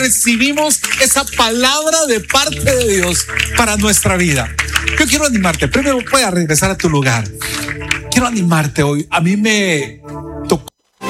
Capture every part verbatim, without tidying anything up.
recibimos esa palabra de parte de Dios para nuestra vida. Yo quiero animarte. Primero puedes regresar a tu lugar. Quiero animarte hoy. A mí me tocó.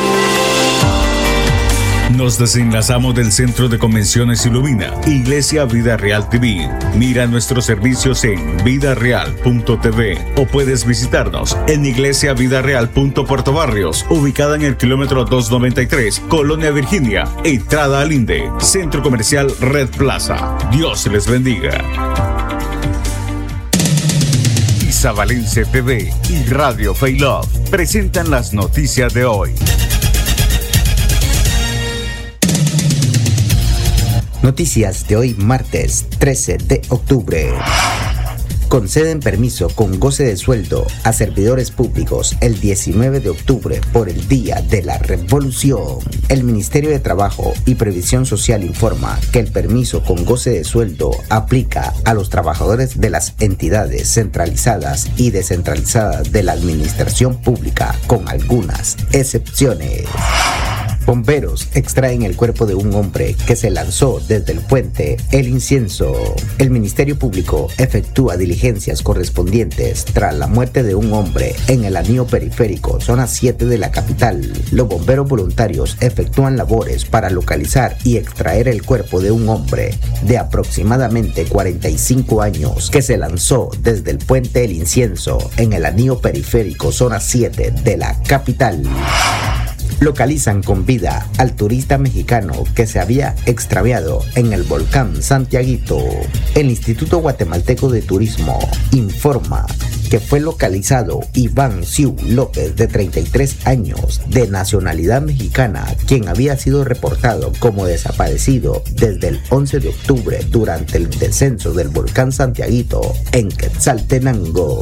Nos desenlazamos del Centro de Convenciones Ilumina, Iglesia Vida Real T V. Mira nuestros servicios en vida real punto t v o puedes visitarnos en iglesia vida real punto puerto barrios, ubicada en el kilómetro doscientos noventa y tres, Colonia Virginia, entrada al Linde, Centro Comercial Red Plaza. Dios les bendiga. Isabalense T V y Radio Faylove presentan las noticias de hoy. Noticias de hoy, martes trece de octubre. Conceden permiso con goce de sueldo a servidores públicos el diecinueve de octubre por el Día de la Revolución. El Ministerio de Trabajo y Previsión Social informa que el permiso con goce de sueldo aplica a los trabajadores de las entidades centralizadas y descentralizadas de la administración pública, con algunas excepciones. Bomberos extraen el cuerpo de un hombre que se lanzó desde el puente El Incienso. El Ministerio Público efectúa diligencias correspondientes tras la muerte de un hombre en el anillo periférico, zona siete de la capital. Los bomberos voluntarios efectúan labores para localizar y extraer el cuerpo de un hombre de aproximadamente cuarenta y cinco años que se lanzó desde el puente El Incienso en el anillo periférico, zona siete de la capital. Localizan con vida al turista mexicano que se había extraviado en el volcán Santiaguito. El Instituto Guatemalteco de Turismo informa que fue localizado Iván Siu López, de treinta y tres años, de nacionalidad mexicana, quien había sido reportado como desaparecido desde el once de octubre durante el descenso del volcán Santiaguito en Quetzaltenango.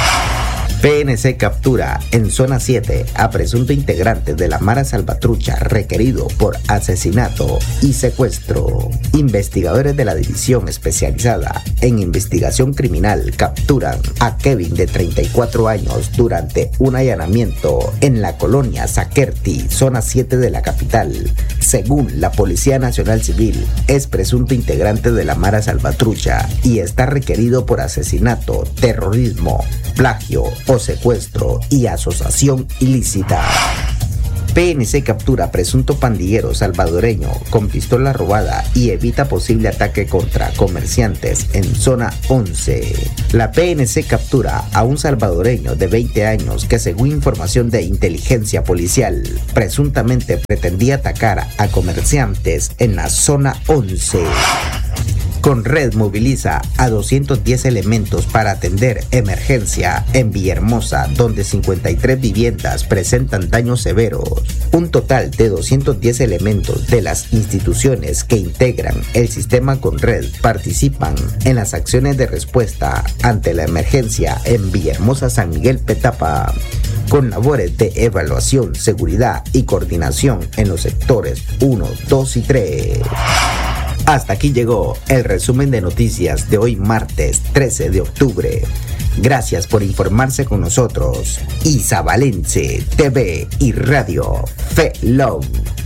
P N C captura en zona siete a presunto integrante de la Mara Salvatrucha requerido por asesinato y secuestro. Investigadores de la División Especializada en Investigación Criminal capturan a Kevin, de treinta y cuatro años, durante un allanamiento en la colonia Zaquerti, zona siete de la capital. Según la Policía Nacional Civil, es presunto integrante de la Mara Salvatrucha y está requerido por asesinato, terrorismo, plagio o secuestro y asociación ilícita. P N C captura presunto pandillero salvadoreño con pistola robada y evita posible ataque contra comerciantes en zona once. La P N C captura a un salvadoreño de veinte años que, según información de inteligencia policial, presuntamente pretendía atacar a comerciantes en la zona once. Conred moviliza a doscientos diez elementos para atender emergencia en Villahermosa, donde cincuenta y tres viviendas presentan daños severos. Un total de doscientos diez elementos de las instituciones que integran el sistema Conred participan en las acciones de respuesta ante la emergencia en Villahermosa, San Miguel Petapa, con labores de evaluación, seguridad y coordinación en los sectores uno, dos y tres. Hasta aquí llegó el resumen de noticias de hoy, martes trece de octubre. Gracias por informarse con nosotros. Isabalense T V y Radio Faylove.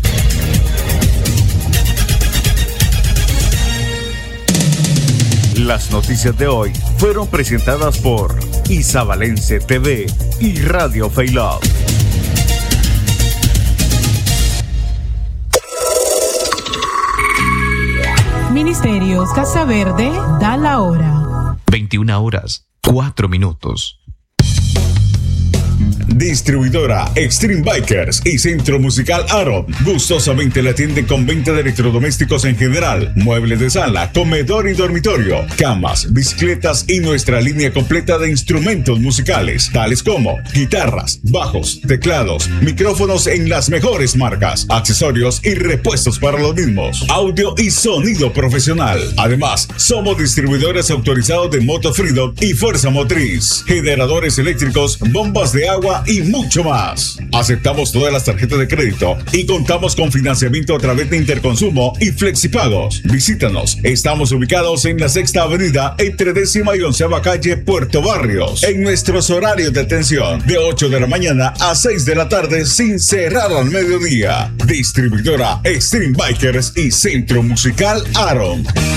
Las noticias de hoy fueron presentadas por Isabalense T V y Radio Faylove. Ministerios Casa Verde da la hora. veintiuna horas, cuatro minutos. Distribuidora Extreme Bikers y Centro Musical Aaron gustosamente le atienden con venta de electrodomésticos en general, muebles de sala, comedor y dormitorio, camas, bicicletas y nuestra línea completa de instrumentos musicales, tales como guitarras, bajos, teclados, micrófonos en las mejores marcas, accesorios y repuestos para los mismos, audio y sonido profesional. Además, somos distribuidores autorizados de Moto Freedom y Fuerza Motriz, generadores eléctricos, bombas de agua y mucho más. Aceptamos todas las tarjetas de crédito y contamos con financiamiento a través de Interconsumo y Flexipagos. Visítanos. Estamos ubicados en la Sexta Avenida entre décima y onceava calle Puerto Barrios. En nuestros horarios de atención de ocho de la mañana a seis de la tarde sin cerrar al mediodía. Distribuidora Extreme Bikers y Centro Musical Aaron.